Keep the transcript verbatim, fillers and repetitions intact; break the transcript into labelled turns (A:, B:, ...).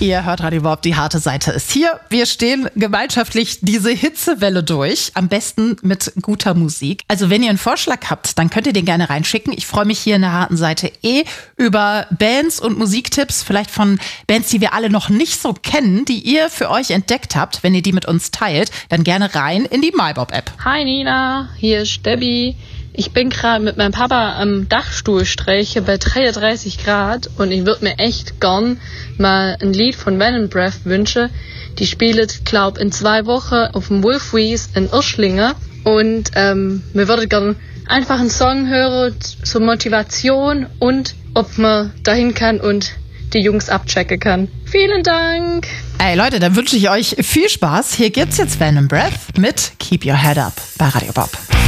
A: Ihr hört Radio Bob, die harte Seite ist hier. Wir stehen gemeinschaftlich diese Hitzewelle durch, am besten mit guter Musik. Also wenn ihr einen Vorschlag habt, dann könnt ihr den gerne reinschicken. Ich freue mich hier in der harten Seite eh über Bands und Musiktipps, vielleicht von Bands, die wir alle noch nicht so kennen, die ihr für euch entdeckt habt. Wenn ihr die mit uns teilt, dann gerne rein in die MyBob-App.
B: Hi Nina, hier ist Debbie. Ich bin gerade mit meinem Papa am Dachstuhlstreiche bei dreiunddreißig Grad und ich würde mir echt gern mal ein Lied von Venom Breath wünschen. Die spielt, glaub, in zwei Wochen auf dem Wolfwies in Irschlingen und ähm, mir würde gern einfach einen Song hören zur Motivation und ob man dahin kann und die Jungs abchecken kann. Vielen Dank!
A: Ey Leute, dann wünsche ich euch viel Spaß. Hier gibt's jetzt Venom Breath mit Keep Your Head Up bei Radio Bob.